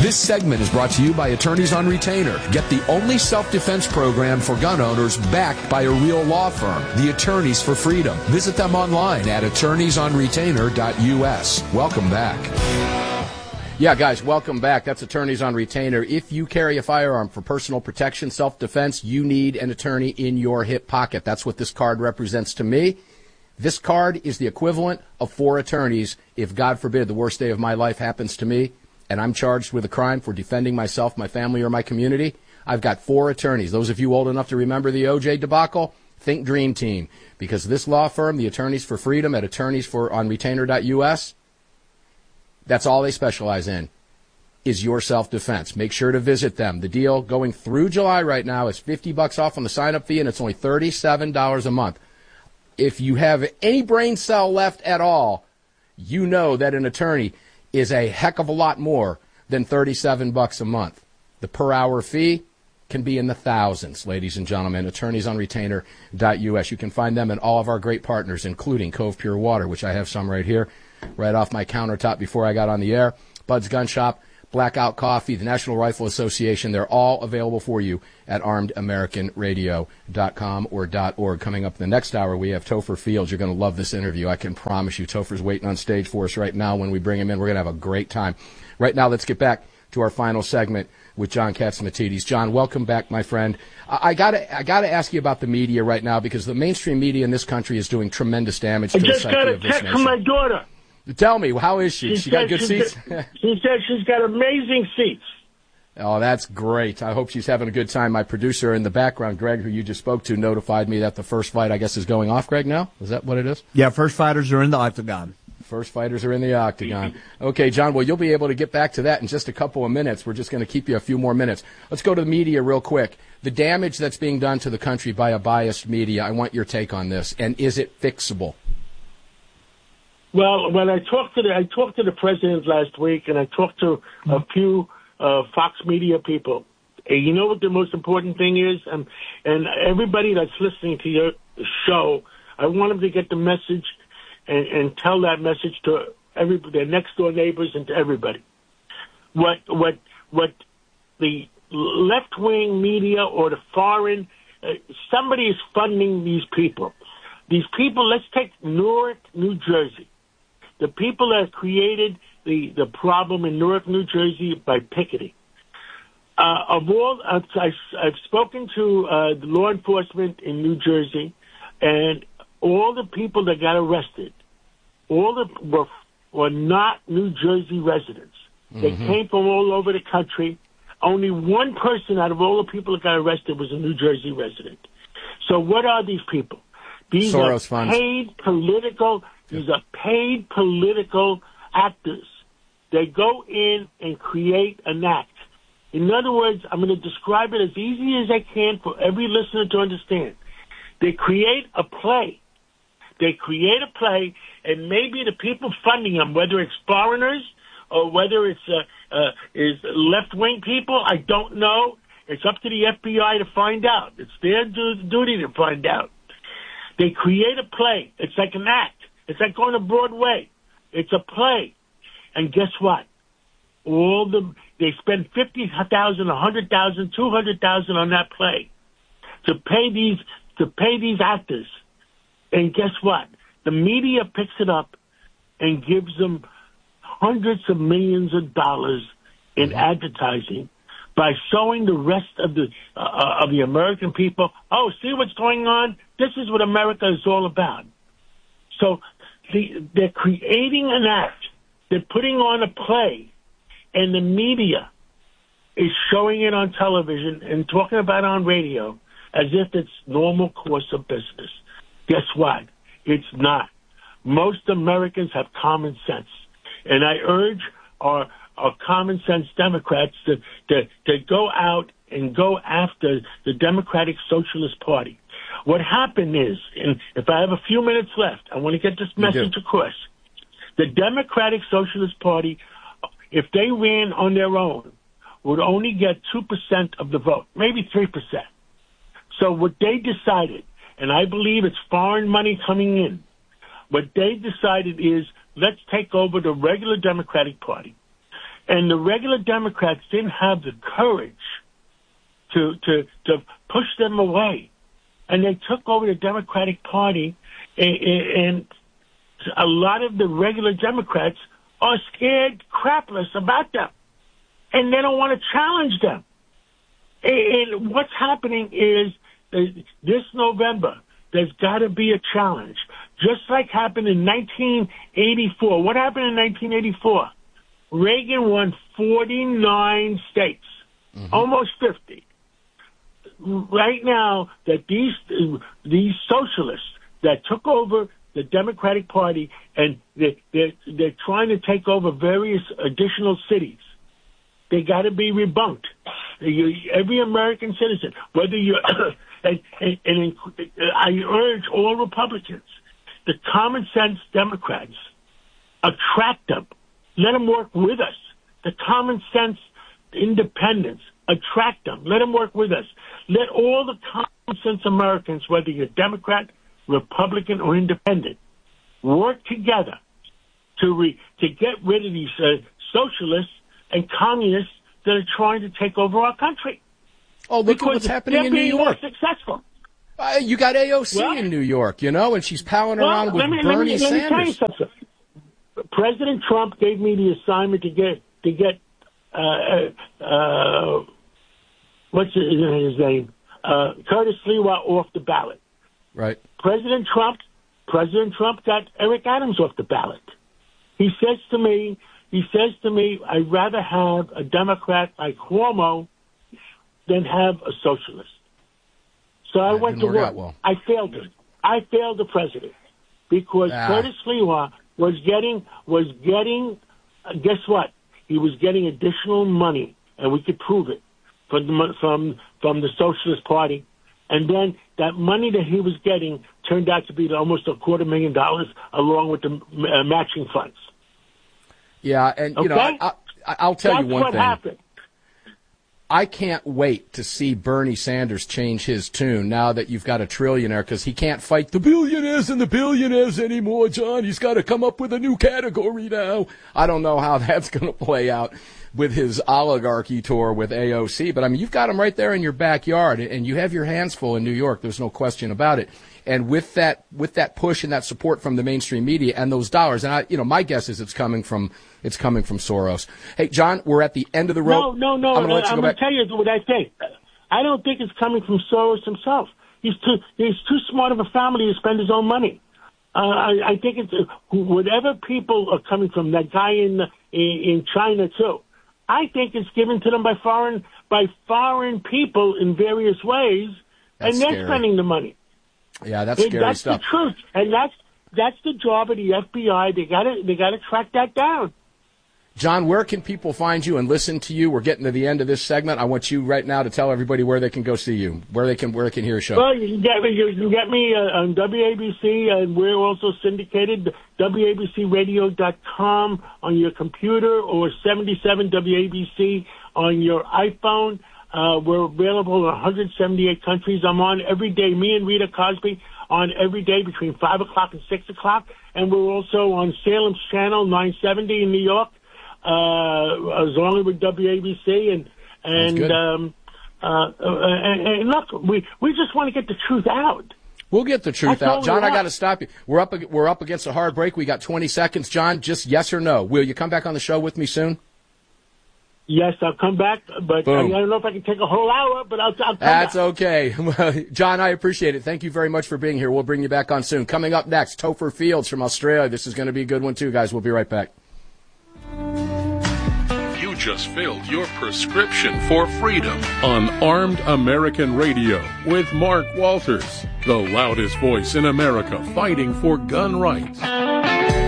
This segment is brought to you by Attorneys on Retainer. Get the only self-defense program for gun owners backed by a real law firm, the Attorneys for Freedom. Visit them online at attorneysonretainer.us. Welcome back. Yeah, guys, welcome back. That's Attorneys on Retainer. If you carry a firearm for personal protection, self-defense, you need an attorney in your hip pocket. That's what this card represents to me. This card is the equivalent of 4 attorneys if, God forbid, the worst day of my life happens to me and I'm charged with a crime for defending myself, my family, or my community. I've got 4 attorneys. Those of you old enough to remember the O.J. debacle, think Dream Team. Because this law firm, the Attorneys for Freedom at attorneysonretainer.us, that's all they specialize in, is your self-defense. Make sure to visit them. The deal going through July right now is $50 off on the sign-up fee, and it's only $37 a month. If you have any brain cell left at all, you know that an attorney is a heck of a lot more than $37 a month. The per-hour fee can be in the thousands, ladies and gentlemen. Attorneysonretainer.us. You can find them and all of our great partners, including Cove Pure Water, which I have some right here, right off my countertop before I got on the air. Bud's Gun Shop, Blackout Coffee, the National Rifle Association. They're all available for you at armedamericanradio.com or .org. Coming up in the next hour, we have Topher Fields. You're going to love this interview. I can promise you. Topher's waiting on stage for us right now. When we bring him in, we're going to have a great time. Right now, let's get back to our final segment with John Catsimatidis. John, welcome back, my friend. I gotta ask you about the media right now, because the mainstream media in this country is doing tremendous damage to the psyche of this nation. I just got a text from my daughter. Tell me, how is she? She got good seats? She said she's got amazing seats. Oh, that's great. I hope she's having a good time. My producer in the background, Greg, who you just spoke to, notified me that the first fight, I guess, is going off, Greg, now? Is that what it is? Yeah, first fighters are in the octagon. First fighters are in the octagon. Okay, John, well, you'll be able to get back to that in just a couple of minutes. We're just going to keep you a few more minutes. Let's go to the media real quick. The damage that's being done to the country by a biased media, I want your take on this. And is it fixable? Well, when I talked to the president last week, and I talked to a few Fox Media people. You know what the most important thing is, and everybody that's listening to your show, I want them to get the message and tell that message to their next door neighbors and to everybody. What the left wing media or the foreign somebody is funding these people. These people. Let's take Newark, New Jersey. The people that created the problem in Newark, New Jersey by picketing. I've spoken to the law enforcement in New Jersey, and all the people that got arrested, were not New Jersey residents. They came from all over the country. Only one person out of all the people that got arrested was a New Jersey resident. So what are these people? These Soros are paid political. These are paid political actors. They go in and create an act. In other words, I'm going to describe it as easy as I can for every listener to understand. They create a play. And maybe the people funding them, whether it's foreigners or whether it's is left-wing people, I don't know. It's up to the FBI to find out. It's their duty to find out. They create a play. It's like an act. It's like going to Broadway. It's a play. And guess what? They spend $50,000, $100,000, $200,000 on that play to pay these actors. And guess what? The media picks it up and gives them hundreds of millions of dollars in advertising by showing the rest of the American people, oh, see what's going on? This is what America is all about. So they're creating an act. They're putting on a play, and the media is showing it on television and talking about it on radio as if it's normal course of business. Guess what? It's not. Most Americans have common sense, and I urge our common sense Democrats to go out and go after the Democratic Socialist Party. What happened is, and if I have a few minutes left, I want to get this message across. The Democratic Socialist Party, if they ran on their own, would only get 2% of the vote, maybe 3%. So what they decided, and I believe it's foreign money coming in, what they decided is, let's take over the regular Democratic Party. And the regular Democrats didn't have the courage to push them away. And they took over the Democratic Party, and a lot of the regular Democrats are scared crapless about them. And they don't want to challenge them. And what's happening is this November, there's got to be a challenge. Just like happened in 1984. What happened in 1984? Reagan won 49 states, almost 50. Right now, that these socialists that took over the Democratic Party and they're trying to take over various additional cities, they got to be rebunked. Every American citizen, whether you and I urge all Republicans, the common sense Democrats, attract them. Let them work with us. The common sense independents, attract them. Let them work with us. Let all the common sense Americans, whether you're Democrat, Republican, or independent, work together to get rid of these socialists and communists that are trying to take over our country. Oh, look at what's happening in New York. Successful. You got AOC in New York, and she's palling around with Bernie Sanders. Let me tell you something. President Trump gave me the assignment to get what's his name? Curtis Sliwa off the ballot. Right. President Trump got Eric Adams off the ballot. He says to me, I'd rather have a Democrat like Cuomo than have a socialist. So I went to work. Well. I failed him. I failed the president because Curtis Sliwa was getting. Guess what? He was getting additional money, and we could prove it from the Socialist Party. And then that money that he was getting turned out to be almost $250,000, along with the matching funds. Yeah, and I'll tell you one thing. That's what happened. I can't wait to see Bernie Sanders change his tune now that you've got a trillionaire, because he can't fight the billionaires and the billionaires anymore, John. He's got to come up with a new category now. I don't know how that's going to play out with his oligarchy tour with AOC, but I mean, you've got him right there in your backyard, and you have your hands full in New York. There's no question about it. And with that push and that support from the mainstream media and those dollars, and my guess is it's coming from Soros. Hey, John, we're at the end of the road. No. I'm going to tell you what I think. I don't think it's coming from Soros himself. He's too smart of a family to spend his own money. I think it's whatever people are coming from. That guy in China too. I think it's given to them by foreign people in various ways, and they're spending the money. Yeah, that's scary stuff. That's the truth, and that's the job of the FBI. They got to track that down. John, where can people find you and listen to you? We're getting to the end of this segment. I want you right now to tell everybody where they can go see you, where they can hear your show. Well, you can get me on WABC, and we're also syndicated, WABCRadio.com on your computer, or 77 WABC on your iPhone. We're available in 178 countries. I'm on every day. Me and Rita Cosby on every day between 5 o'clock and 6 o'clock. And we're also on Salem's Channel 970 in New York, along with WABC. And look, we just want to get the truth out. We'll get the truth out. John, I got to stop you. We're up against a hard break. We got 20 seconds. John, just yes or no. Will you come back on the show with me soon? Yes, I'll come back, but I don't know if I can take a whole hour, but I'll come back. That's okay. John, I appreciate it. Thank you very much for being here. We'll bring you back on soon. Coming up next, Topher Fields from Australia. This is going to be a good one, too, guys. We'll be right back. You just filled your prescription for freedom on Armed American Radio with Mark Walters, the loudest voice in America fighting for gun rights.